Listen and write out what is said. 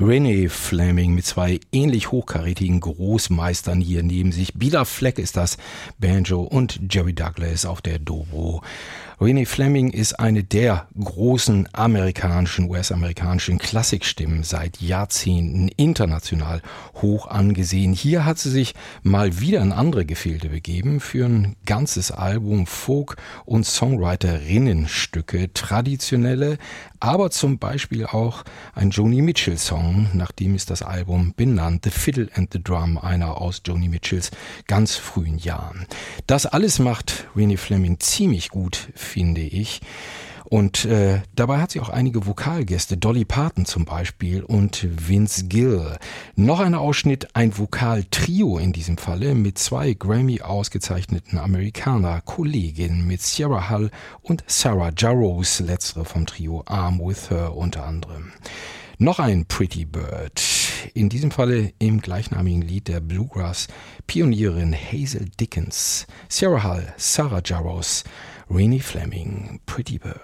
Renee Fleming mit zwei ähnlich hochkarätigen Großmeistern hier neben sich. Bela Fleck ist das Banjo und Jerry Douglas auf der Dobro. Renee Fleming ist eine der großen US-amerikanischen Klassikstimmen seit Jahrzehnten international hoch angesehen. Hier hat sie sich mal wieder in andere Gefilde begeben für ein ganzes Album Folk- und Songwriterinnenstücke, traditionelle, aber zum Beispiel auch ein Joni Mitchell-Song, nach dem ist das Album benannt, The Fiddle and the Drum, einer aus Joni Mitchells ganz frühen Jahren. Das alles macht Renee Fleming ziemlich gut, finde ich. Und dabei hat sie auch einige Vokalgäste, Dolly Parton zum Beispiel und Vince Gill. Noch ein Ausschnitt, ein Vokaltrio in diesem Falle mit zwei Grammy ausgezeichneten Amerikaner-Kolleginnen mit Sierra Hull und Sarah Jarosz, letztere vom Trio I'm With Her unter anderem. Noch ein Pretty Bird, in diesem Falle im gleichnamigen Lied der Bluegrass-Pionierin Hazel Dickens. Sierra Hull, Sarah Jarosz, Renee Fleming, Pretty Bird.